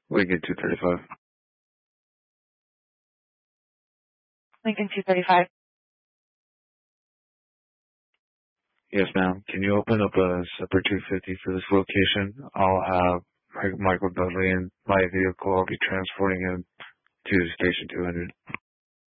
Lincoln 235. Lincoln 235. Yes, ma'am. Can you open up a separate 250 for this location? I'll have Michael Dudley in my vehicle. I'll be transporting him to Station 200.